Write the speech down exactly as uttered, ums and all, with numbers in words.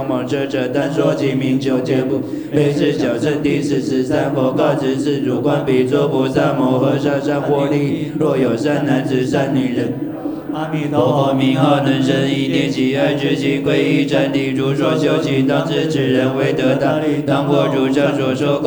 光芒遮遮，但说其名求皆不。悲是小乘第四十三佛告知是主观比作菩萨摩诃萨善获利。若有善男子善女人。阿弥陀佛，名号能生，一念起爱之心，皈依禅体，如所修行，当知此人为得大。当佛如上所说。